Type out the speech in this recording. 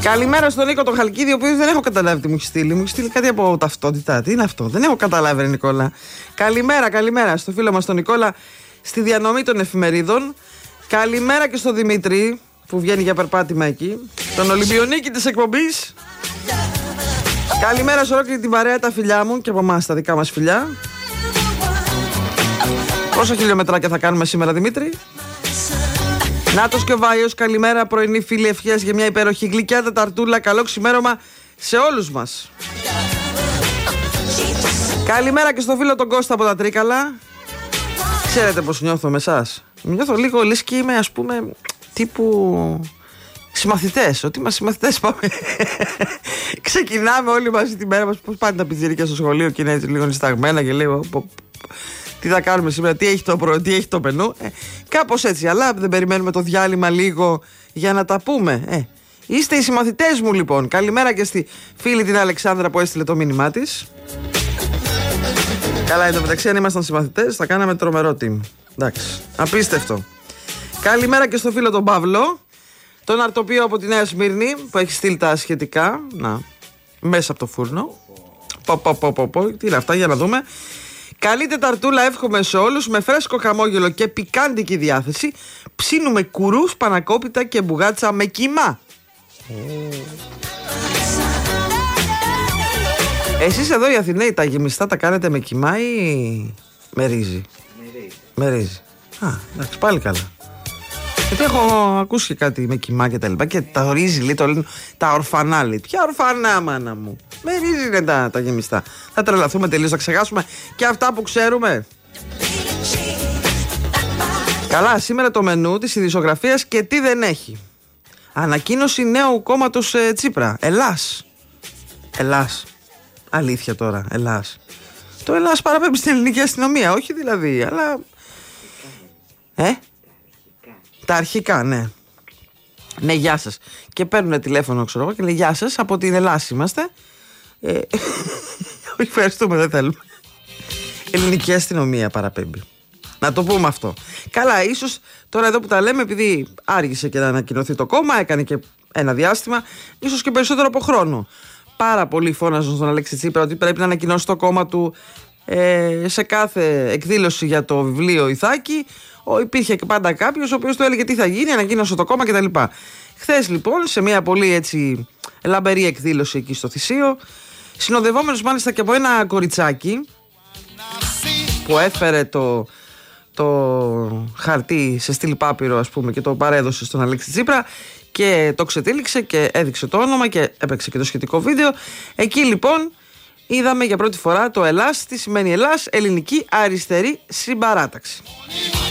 Καλημέρα στον Νίκο τον Χαλκίδη, ο οποίος δεν έχω καταλάβει τι μου έχει στείλει. Μου έχει στείλει κάτι από ταυτότητα. Τι είναι αυτό, δεν έχω καταλάβει, ρε Νικόλα. Καλημέρα στο φίλο μας τον Νικόλα στη διανομή των εφημερίδων. Καλημέρα και στον Δημήτρη που βγαίνει για περπάτημα εκεί. Τον Ολυμπιονίκη της εκπομπής. Καλημέρα σε ολόκληρη την παρέα, τα φιλιά μου και από εμάς τα δικά μας φιλιά. Πόσα χιλιομετράκια θα κάνουμε σήμερα, Δημήτρη? Νάτος και ο Βάιος, καλημέρα πρωινή φίλοι, ευχές για μια υπέροχη γλυκιά τεταρτούλα. Καλό ξημέρωμα σε όλους μας. Καλημέρα και στο φίλο τον Κώστα από τα Τρίκαλα. Ξέρετε πως νιώθω με εσάς? Νιώθω λίγο λες και είμαι, ας πούμε, τύπου συμμαθητές. Ότι είμαστε συμμαθητές, πάμε. Ξεκινάμε όλοι μαζί τη μέρα μας. Πώς πάνε τα πιτσιρίκια στο σχολείο και είναι έτσι λίγο νησταγμένα και λίγο τι θα κάνουμε σήμερα, τι έχει το μενού. Κάπως έτσι, αλλά δεν περιμένουμε το διάλειμμα λίγο για να τα πούμε. Είστε οι συμμαθητές μου λοιπόν. Καλημέρα και στη φίλη την Αλεξάνδρα που έστειλε το μήνυμά της. Καλά, εν τω μεταξύ, αν ήμασταν συμμαθητές θα κάναμε τρομερό team. Εντάξει, απίστευτο. Καλημέρα και στο φίλο τον Παύλο, τον Αρτοπίο από τη Νέα Σμύρνη που έχει στείλει τα σχετικά. Να, μέσα από το φούρνο. Τι είναι αυτά, για να δούμε. Καλή Τεταρτούλα εύχομαι σε όλους, με φρέσκο χαμόγελο και πικάντικη διάθεση. Ψήνουμε κουρούς, πανακόπιτα και μπουγάτσα με κιμά. Εσείς εδώ οι Αθηναίοι τα γεμιστά τα κάνετε με κιμά ή με ρύζι? Με ρύζι. Α, εντάξει, πάλι καλά. Γιατί έχω ακούσει και κάτι με κιμά και τα λοιπά. Και τα ρύζι λέει, το λένε τα ορφανά λέει. Ποια ορφανά, μάνα μου? Με ρύζι είναι τα γεμιστά. Θα τρελαθούμε τελείως, θα ξεχάσουμε και αυτά που ξέρουμε. Καλά, σήμερα το μενού της ειδησιογραφίας και τι δεν έχει. Ανακοίνωση νέου κόμματος Τσίπρα. Ελλάς. Αλήθεια τώρα, Ελλάς. Το Ελλάς παραπέμπει στην ελληνική αστυνομία, όχι δηλαδή, αλλά... Τα αρχικά, ναι. Ναι, γεια σας. Και παίρνουν τηλέφωνο, ξέρω εγώ, και λέει γεια σας, από την Ελλάδα είμαστε. Όχι, ευχαριστούμε, δεν θέλουμε. Ελληνική αστυνομία παραπέμπει. Να το πούμε αυτό. Καλά, ίσως τώρα εδώ που τα λέμε, επειδή άργησε και να ανακοινωθεί το κόμμα, έκανε και ένα διάστημα, ίσως και περισσότερο από χρόνο. Πάρα πολλοί φώναζαν στον Αλέξη Τσίπρα ότι πρέπει να ανακοινώσει το κόμμα του σε κάθε εκδήλωση για το βιβλίο Ιθάκη. Υπήρχε και πάντα κάποιος ο οποίος του έλεγε τι θα γίνει, ανακοίνωσε το κόμμα κτλ. Χθες λοιπόν, σε μια πολύ έτσι λαμπερή εκδήλωση εκεί στο Θησίο, συνοδευόμενος μάλιστα και από ένα κοριτσάκι που έφερε το χαρτί σε στυλ πάπυρο, ας πούμε, και το παρέδωσε στον Αλέξη Τσίπρα και το ξετύλιξε και έδειξε το όνομα και έπαιξε και το σχετικό βίντεο. Εκεί λοιπόν είδαμε για πρώτη φορά το Ελλάς. Τι σημαίνει Ελλάς? Ελληνική Αριστερή Συμπαράταξη.